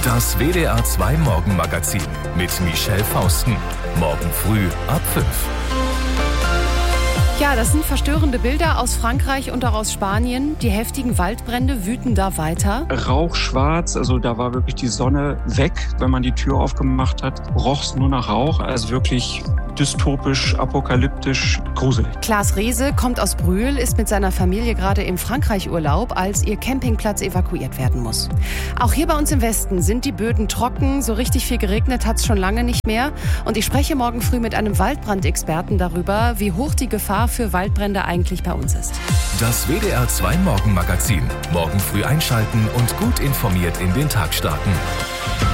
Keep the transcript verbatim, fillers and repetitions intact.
Das W D R zwei Morgenmagazin mit Michelle Fausten. Morgen früh ab fünf. Ja, das sind verstörende Bilder aus Frankreich und auch aus Spanien. Die heftigen Waldbrände wüten da weiter. Rauchschwarz, also da war wirklich die Sonne weg. Wenn man die Tür aufgemacht hat, roch es nur nach Rauch. Also wirklich dystopisch, apokalyptisch, gruselig. Klaas Reese kommt aus Brühl, ist mit seiner Familie gerade im Frankreich-Urlaub, als ihr Campingplatz evakuiert werden muss. Auch hier bei uns im Westen sind die Böden trocken. So richtig viel geregnet hat es schon lange nicht mehr. Und ich spreche morgen früh mit einem Waldbrandexperten darüber, wie hoch die Gefahr für Waldbrände eigentlich bei uns ist. Das W D R zwei Morgenmagazin. Morgen früh einschalten und gut informiert in den Tag starten.